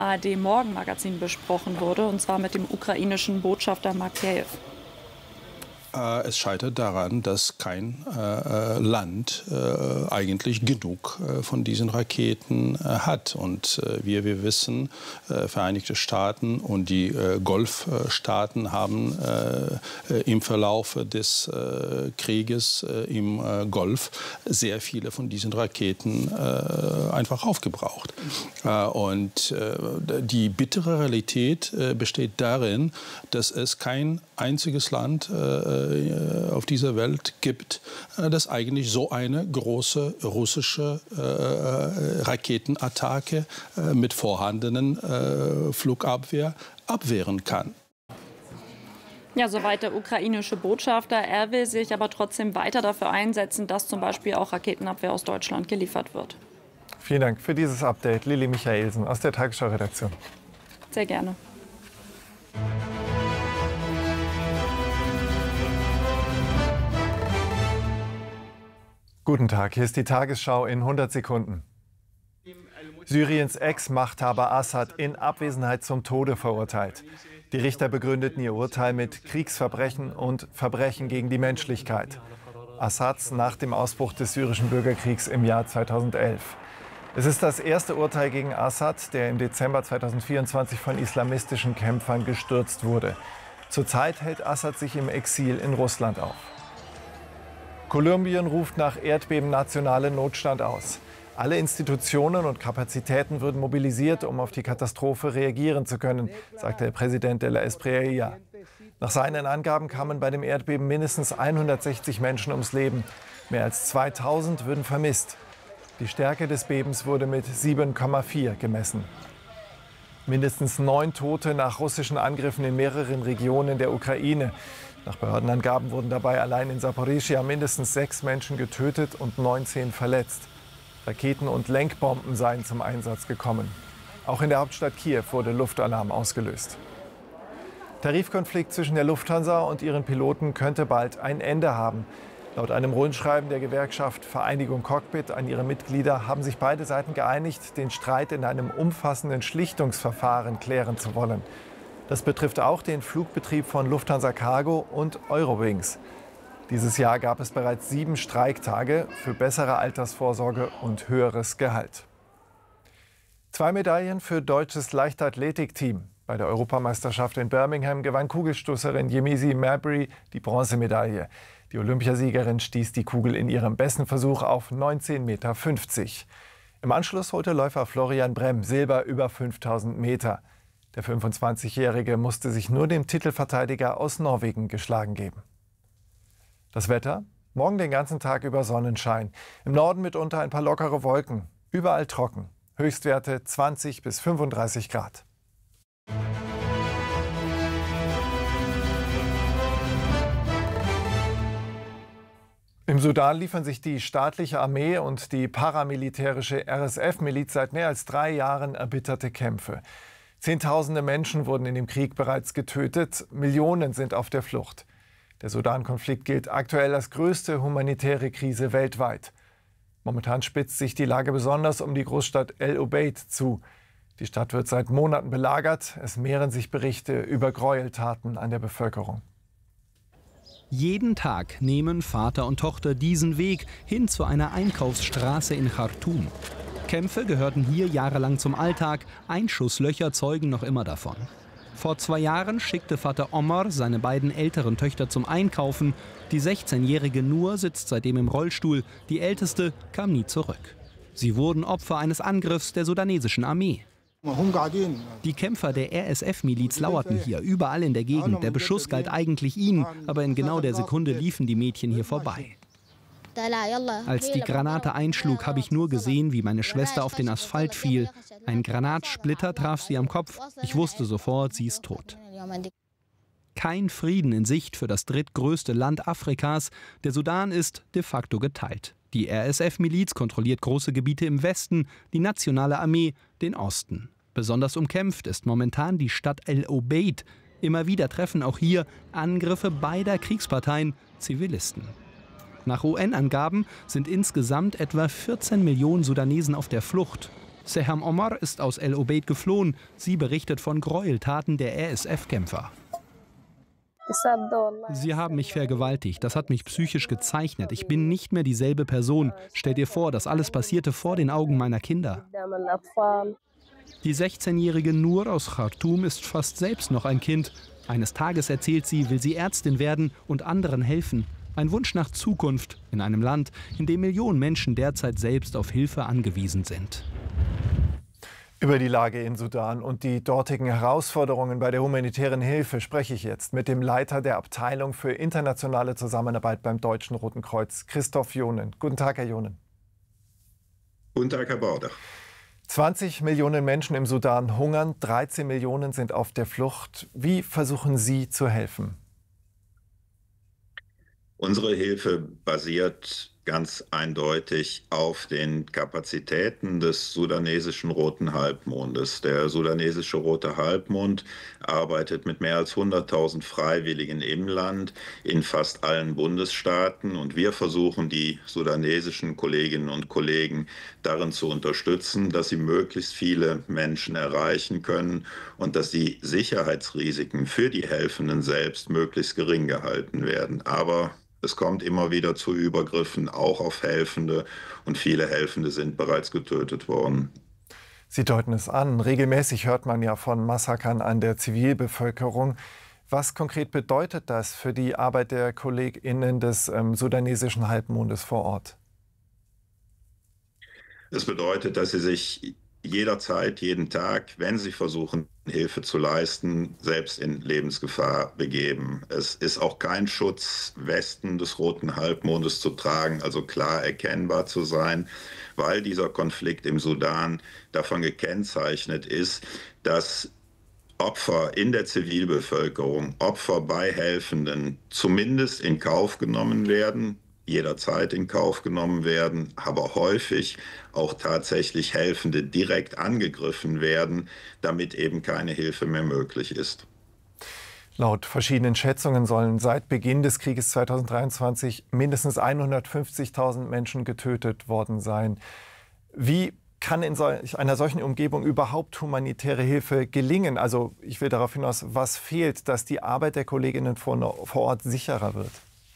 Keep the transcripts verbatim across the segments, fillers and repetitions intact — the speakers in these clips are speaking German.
A R D-Morgenmagazin besprochen wurde, und zwar mit dem ukrainischen Botschafter Makeyev. Es scheitert daran, dass kein äh, Land äh, eigentlich genug äh, von diesen Raketen äh, hat. Und äh, wie wir wissen, äh, Vereinigte Staaten und die äh, Golfstaaten haben äh, im Verlauf des äh, Krieges äh, im äh, Golf sehr viele von diesen Raketen äh, einfach aufgebraucht. Äh, und äh, die bittere Realität äh, besteht darin, dass es kein einziges Land äh, auf dieser Welt gibt, das eigentlich so eine große russische äh, Raketenattacke äh, mit vorhandenen äh, Flugabwehr abwehren kann. Ja, soweit der ukrainische Botschafter. Er will sich aber trotzdem weiter dafür einsetzen, dass zum Beispiel auch Raketenabwehr aus Deutschland geliefert wird. Vielen Dank für dieses Update, Lilly Michaelsen aus der Tagesschau-Redaktion. Sehr gerne. Guten Tag, hier ist die Tagesschau in hundert Sekunden. Syriens Ex-Machthaber Assad in Abwesenheit zum Tode verurteilt. Die Richter begründeten ihr Urteil mit Kriegsverbrechen und Verbrechen gegen die Menschlichkeit. Assads nach dem Ausbruch des syrischen Bürgerkriegs im Jahr zweitausendelf. Es ist das erste Urteil gegen Assad, der im Dezember zweitausendvierundzwanzig von islamistischen Kämpfern gestürzt wurde. Zurzeit hält Assad sich im Exil in Russland auf. Kolumbien ruft nach Erdbeben nationalen Notstand aus. Alle Institutionen und Kapazitäten würden mobilisiert, um auf die Katastrophe reagieren zu können, sagte der Präsident de la Espriella. Nach seinen Angaben kamen bei dem Erdbeben mindestens hundertsechzig Menschen ums Leben. Mehr als zweitausend würden vermisst. Die Stärke des Bebens wurde mit sieben Komma vier gemessen. Mindestens neun Tote nach russischen Angriffen in mehreren Regionen der Ukraine. Nach Behördenangaben wurden dabei allein in Saporischschja mindestens sechs Menschen getötet und neunzehn verletzt. Raketen und Lenkbomben seien zum Einsatz gekommen. Auch in der Hauptstadt Kiew wurde Luftalarm ausgelöst. Tarifkonflikt zwischen der Lufthansa und ihren Piloten könnte bald ein Ende haben. Laut einem Rundschreiben der Gewerkschaft Vereinigung Cockpit an ihre Mitglieder haben sich beide Seiten geeinigt, den Streit in einem umfassenden Schlichtungsverfahren klären zu wollen. Das betrifft auch den Flugbetrieb von Lufthansa Cargo und Eurowings. Dieses Jahr gab es bereits sieben Streiktage für bessere Altersvorsorge und höheres Gehalt. Zwei Medaillen für deutsches Leichtathletikteam. Bei der Europameisterschaft in Birmingham gewann Kugelstoßerin Yemisi Mabry die Bronzemedaille. Die Olympiasiegerin stieß die Kugel in ihrem besten Versuch auf neunzehn Komma fünfzig Meter. Im Anschluss holte Läufer Florian Brem Silber über fünftausend Meter. Der fünfundzwanzigjährige musste sich nur dem Titelverteidiger aus Norwegen geschlagen geben. Das Wetter? Morgen den ganzen Tag über Sonnenschein. Im Norden mitunter ein paar lockere Wolken. Überall trocken. Höchstwerte zwanzig bis fünfunddreißig Grad. Im Sudan liefern sich die staatliche Armee und die paramilitärische R S F-Miliz seit mehr als drei Jahren erbitterte Kämpfe. Zehntausende Menschen wurden in dem Krieg bereits getötet, Millionen sind auf der Flucht. Der Sudan-Konflikt gilt aktuell als größte humanitäre Krise weltweit. Momentan spitzt sich die Lage besonders um die Großstadt El Obeid zu. Die Stadt wird seit Monaten belagert. Es mehren sich Berichte über Gräueltaten an der Bevölkerung. Jeden Tag nehmen Vater und Tochter diesen Weg hin zu einer Einkaufsstraße in Khartoum. Kämpfe gehörten hier jahrelang zum Alltag, Einschusslöcher zeugen noch immer davon. Vor zwei Jahren schickte Vater Omar seine beiden älteren Töchter zum Einkaufen. Die sechzehnjährige Nur sitzt seitdem im Rollstuhl, die älteste kam nie zurück. Sie wurden Opfer eines Angriffs der sudanesischen Armee. Die Kämpfer der R S F-Miliz lauerten hier, überall in der Gegend. Der Beschuss galt eigentlich ihnen, aber in genau der Sekunde liefen die Mädchen hier vorbei. Als die Granate einschlug, habe ich nur gesehen, wie meine Schwester auf den Asphalt fiel. Ein Granatsplitter traf sie am Kopf. Ich wusste sofort, sie ist tot. Kein Frieden in Sicht für das drittgrößte Land Afrikas. Der Sudan ist de facto geteilt. Die R S F-Miliz kontrolliert große Gebiete im Westen, die nationale Armee den Osten. Besonders umkämpft ist momentan die Stadt El Obeid. Immer wieder treffen auch hier Angriffe beider Kriegsparteien Zivilisten. Nach U N-Angaben sind insgesamt etwa vierzehn Millionen Sudanesen auf der Flucht. Seham Omar ist aus El Obeid geflohen. Sie berichtet von Gräueltaten der R S F-Kämpfer. Sie haben mich vergewaltigt. Das hat mich psychisch gezeichnet. Ich bin nicht mehr dieselbe Person. Stell dir vor, das alles passierte vor den Augen meiner Kinder. Die sechzehnjährige Nur aus Khartoum ist fast selbst noch ein Kind. Eines Tages, erzählt sie, will sie Ärztin werden und anderen helfen. Ein Wunsch nach Zukunft in einem Land, in dem Millionen Menschen derzeit selbst auf Hilfe angewiesen sind. Über die Lage in Sudan und die dortigen Herausforderungen bei der humanitären Hilfe spreche ich jetzt mit dem Leiter der Abteilung für internationale Zusammenarbeit beim Deutschen Roten Kreuz, Christoph Jonen. Guten Tag, Herr Jonen. Guten Tag, Herr Bauder. zwanzig Millionen Menschen im Sudan hungern, dreizehn Millionen sind auf der Flucht. Wie versuchen Sie zu helfen? Unsere Hilfe basiert ganz eindeutig auf den Kapazitäten des sudanesischen Roten Halbmondes. Der sudanesische Rote Halbmond arbeitet mit mehr als hunderttausend Freiwilligen im Land, in fast allen Bundesstaaten. Und wir versuchen, die sudanesischen Kolleginnen und Kollegen darin zu unterstützen, dass sie möglichst viele Menschen erreichen können und dass die Sicherheitsrisiken für die Helfenden selbst möglichst gering gehalten werden. Aber es kommt immer wieder zu Übergriffen, auch auf Helfende, und viele Helfende sind bereits getötet worden. Sie deuten es an. Regelmäßig hört man ja von Massakern an der Zivilbevölkerung. Was konkret bedeutet das für die Arbeit der KollegInnen des ähm, sudanesischen Halbmondes vor Ort? Es bedeutet, dass sie sich jederzeit, jeden Tag, wenn sie versuchen, Hilfe zu leisten, selbst in Lebensgefahr begeben. Es ist auch kein Schutz, Westen des Roten Halbmondes zu tragen, also klar erkennbar zu sein, weil dieser Konflikt im Sudan davon gekennzeichnet ist, dass Opfer in der Zivilbevölkerung, Opfer bei Helfenden zumindest in Kauf genommen werden, jederzeit in Kauf genommen werden, aber häufig auch tatsächlich Helfende direkt angegriffen werden, damit eben keine Hilfe mehr möglich ist. Laut verschiedenen Schätzungen sollen seit Beginn des Krieges zweitausenddreiundzwanzig mindestens hundertfünfzigtausend Menschen getötet worden sein. Wie kann in solch einer solchen Umgebung überhaupt humanitäre Hilfe gelingen? Also ich will darauf hinaus, was fehlt, dass die Arbeit der Kolleginnen vor, vor Ort sicherer wird?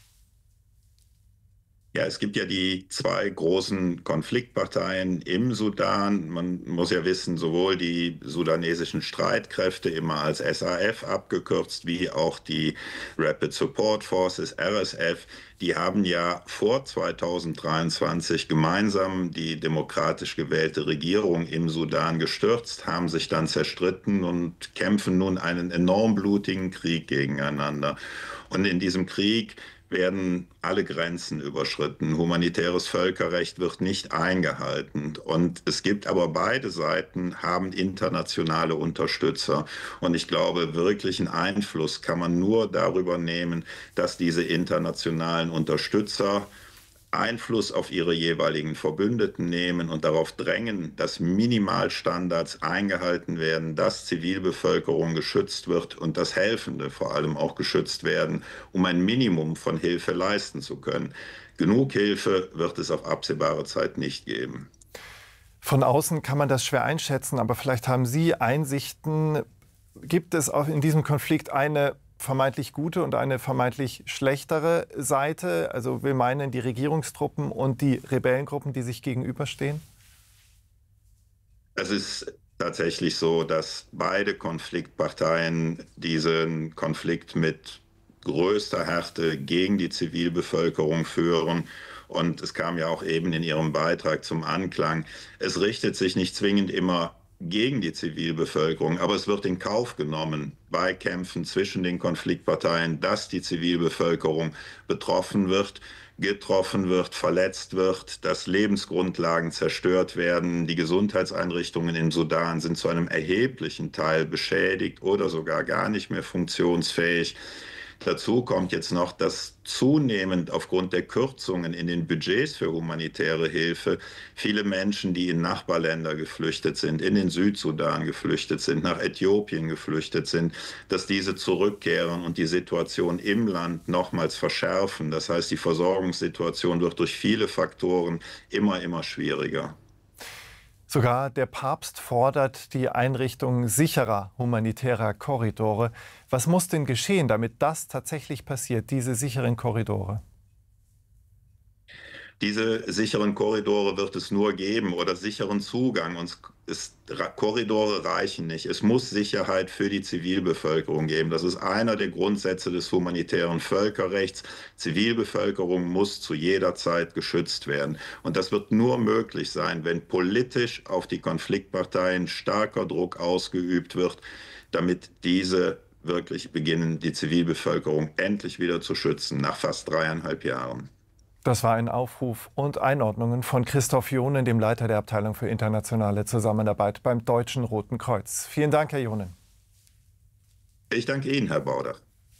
Ja, es gibt ja die zwei großen Konfliktparteien im Sudan. Man muss ja wissen, sowohl die sudanesischen Streitkräfte, immer als S A F abgekürzt, wie auch die Rapid Support Forces, R S F, die haben ja vor zweitausenddreiundzwanzig gemeinsam die demokratisch gewählte Regierung im Sudan gestürzt, haben sich dann zerstritten und kämpfen nun einen enorm blutigen Krieg gegeneinander. Und in diesem Krieg werden alle Grenzen überschritten. Humanitäres Völkerrecht wird nicht eingehalten. Und es gibt aber beide Seiten haben internationale Unterstützer. Und ich glaube, wirklichen Einfluss kann man nur darüber nehmen, dass diese internationalen Unterstützer Einfluss auf ihre jeweiligen Verbündeten nehmen und darauf drängen, dass Minimalstandards eingehalten werden, dass Zivilbevölkerung geschützt wird und dass Helfende vor allem auch geschützt werden, um ein Minimum von Hilfe leisten zu können. Genug Hilfe wird es auf absehbare Zeit nicht geben. Von außen kann man das schwer einschätzen, aber vielleicht haben Sie Einsichten. Gibt es auch in diesem Konflikt eine vermeintlich gute und eine vermeintlich schlechtere Seite? Also wir meinen die Regierungstruppen und die Rebellengruppen, die sich gegenüberstehen? Es ist tatsächlich so, dass beide Konfliktparteien diesen Konflikt mit größter Härte gegen die Zivilbevölkerung führen. Und es kam ja auch eben in Ihrem Beitrag zum Anklang. Es richtet sich nicht zwingend immer gegen die Zivilbevölkerung, aber es wird in Kauf genommen bei Kämpfen zwischen den Konfliktparteien, dass die Zivilbevölkerung betroffen wird, getroffen wird, verletzt wird, dass Lebensgrundlagen zerstört werden. Die Gesundheitseinrichtungen im Sudan sind zu einem erheblichen Teil beschädigt oder sogar gar nicht mehr funktionsfähig. Dazu kommt jetzt noch, dass zunehmend aufgrund der Kürzungen in den Budgets für humanitäre Hilfe viele Menschen, die in Nachbarländer geflüchtet sind, in den Südsudan geflüchtet sind, nach Äthiopien geflüchtet sind, dass diese zurückkehren und die Situation im Land nochmals verschärfen. Das heißt, die Versorgungssituation wird durch viele Faktoren immer, immer schwieriger. Sogar der Papst fordert die Einrichtung sicherer humanitärer Korridore. Was muss denn geschehen, damit das tatsächlich passiert, diese sicheren Korridore? Diese sicheren Korridore wird es nur geben oder sicheren Zugang. Und es, Korridore reichen nicht. Es muss Sicherheit für die Zivilbevölkerung geben. Das ist einer der Grundsätze des humanitären Völkerrechts. Zivilbevölkerung muss zu jeder Zeit geschützt werden. Und das wird nur möglich sein, wenn politisch auf die Konfliktparteien starker Druck ausgeübt wird, damit diese wirklich beginnen, die Zivilbevölkerung endlich wieder zu schützen, nach fast dreieinhalb Jahren. Das war ein Aufruf und Einordnungen von Christoph Jonen, dem Leiter der Abteilung für internationale Zusammenarbeit beim Deutschen Roten Kreuz. Vielen Dank, Herr Jonen. Ich danke Ihnen, Herr Baudach.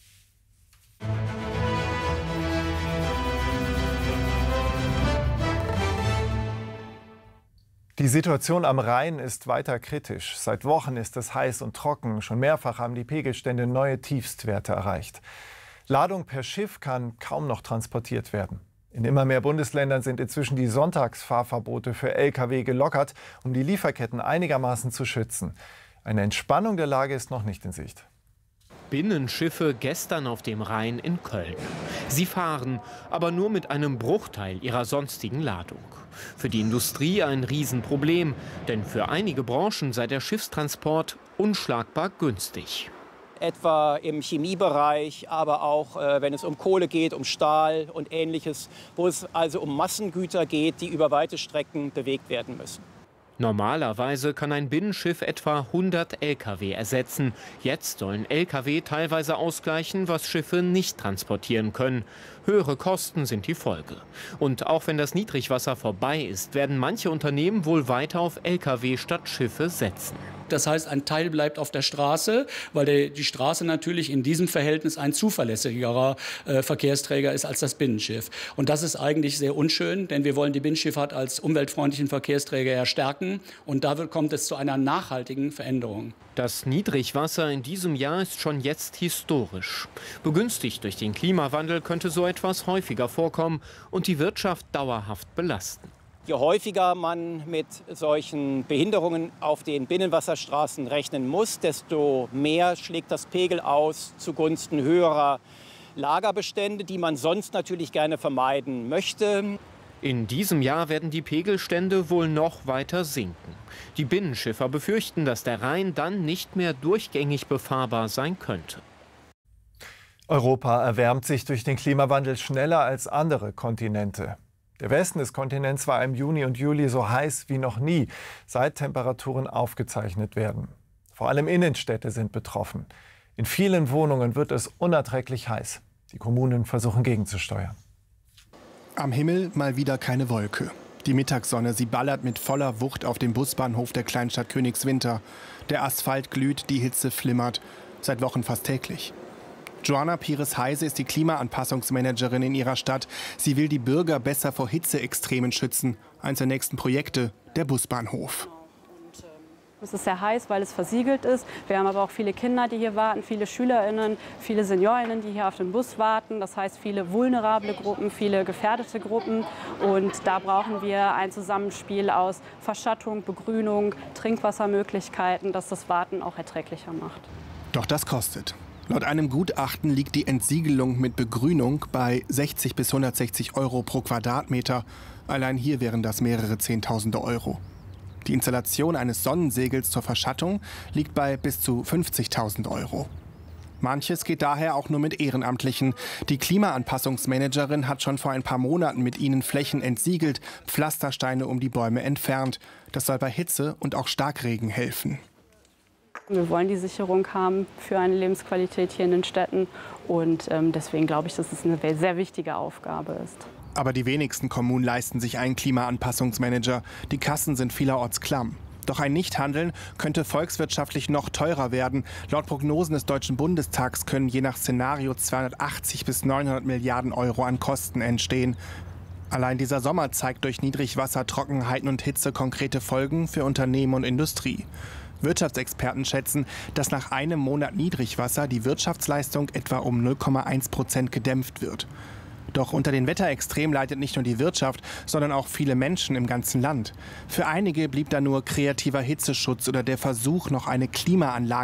Die Situation am Rhein ist weiter kritisch. Seit Wochen ist es heiß und trocken. Schon mehrfach haben die Pegelstände neue Tiefstwerte erreicht. Ladung per Schiff kann kaum noch transportiert werden. In immer mehr Bundesländern sind inzwischen die Sonntagsfahrverbote für L K W gelockert, um die Lieferketten einigermaßen zu schützen. Eine Entspannung der Lage ist noch nicht in Sicht. Binnenschiffe gestern auf dem Rhein in Köln. Sie fahren, aber nur mit einem Bruchteil ihrer sonstigen Ladung. Für die Industrie ein Riesenproblem, denn für einige Branchen sei der Schiffstransport unschlagbar günstig. Etwa im Chemiebereich, aber auch äh, wenn es um Kohle geht, um Stahl und Ähnliches, wo es also um Massengüter geht, die über weite Strecken bewegt werden müssen. Normalerweise kann ein Binnenschiff etwa hundert L K W ersetzen. Jetzt sollen L K W teilweise ausgleichen, was Schiffe nicht transportieren können. Höhere Kosten sind die Folge. Und auch wenn das Niedrigwasser vorbei ist, werden manche Unternehmen wohl weiter auf L K W statt Schiffe setzen. Das heißt, ein Teil bleibt auf der Straße, weil der, die Straße natürlich in diesem Verhältnis ein zuverlässigerer äh, Verkehrsträger ist als das Binnenschiff. Und das ist eigentlich sehr unschön, denn wir wollen die Binnenschifffahrt als umweltfreundlichen Verkehrsträger ja stärken. Und da kommt es zu einer nachhaltigen Veränderung. Das Niedrigwasser in diesem Jahr ist schon jetzt historisch. Begünstigt durch den Klimawandel könnte so etwas häufiger vorkommen und die Wirtschaft dauerhaft belasten. Je häufiger man mit solchen Behinderungen auf den Binnenwasserstraßen rechnen muss, desto mehr schlägt das Pegel aus zugunsten höherer Lagerbestände, die man sonst natürlich gerne vermeiden möchte. In diesem Jahr werden die Pegelstände wohl noch weiter sinken. Die Binnenschiffer befürchten, dass der Rhein dann nicht mehr durchgängig befahrbar sein könnte. Europa erwärmt sich durch den Klimawandel schneller als andere Kontinente. Der Westen des Kontinents war im Juni und Juli so heiß wie noch nie, seit Temperaturen aufgezeichnet werden. Vor allem Innenstädte sind betroffen. In vielen Wohnungen wird es unerträglich heiß. Die Kommunen versuchen gegenzusteuern. Am Himmel mal wieder keine Wolke. Die Mittagssonne, sie ballert mit voller Wucht auf dem Busbahnhof der Kleinstadt Königswinter. Der Asphalt glüht, die Hitze flimmert. Seit Wochen fast täglich. Joanna Pires-Heise ist die Klimaanpassungsmanagerin in ihrer Stadt. Sie will die Bürger besser vor Hitzeextremen schützen. Eines der nächsten Projekte, der Busbahnhof. Es ist sehr heiß, weil es versiegelt ist. Wir haben aber auch viele Kinder, die hier warten, viele SchülerInnen, viele SeniorInnen, die hier auf den Bus warten. Das heißt, viele vulnerable Gruppen, viele gefährdete Gruppen. Und da brauchen wir ein Zusammenspiel aus Verschattung, Begrünung, Trinkwassermöglichkeiten, das das Warten auch erträglicher macht. Doch das kostet. Laut einem Gutachten liegt die Entsiegelung mit Begrünung bei sechzig bis hundertsechzig Euro pro Quadratmeter. Allein hier wären das mehrere Zehntausende Euro. Die Installation eines Sonnensegels zur Verschattung liegt bei bis zu fünfzigtausend Euro. Manches geht daher auch nur mit Ehrenamtlichen. Die Klimaanpassungsmanagerin hat schon vor ein paar Monaten mit ihnen Flächen entsiegelt, Pflastersteine um die Bäume entfernt. Das soll bei Hitze und auch Starkregen helfen. Wir wollen die Sicherung haben für eine Lebensqualität hier in den Städten. Und ähm, deswegen glaube ich, dass es eine sehr wichtige Aufgabe ist. Aber die wenigsten Kommunen leisten sich einen Klimaanpassungsmanager. Die Kassen sind vielerorts klamm. Doch ein Nichthandeln könnte volkswirtschaftlich noch teurer werden. Laut Prognosen des Deutschen Bundestags können je nach Szenario zweihundertachtzig bis neunhundert Milliarden Euro an Kosten entstehen. Allein dieser Sommer zeigt durch Niedrigwasser, Trockenheiten und Hitze konkrete Folgen für Unternehmen und Industrie. Wirtschaftsexperten schätzen, dass nach einem Monat Niedrigwasser die Wirtschaftsleistung etwa um null Komma eins Prozent gedämpft wird. Doch unter den Wetterextremen leidet nicht nur die Wirtschaft, sondern auch viele Menschen im ganzen Land. Für einige blieb da nur kreativer Hitzeschutz oder der Versuch, noch eine Klimaanlage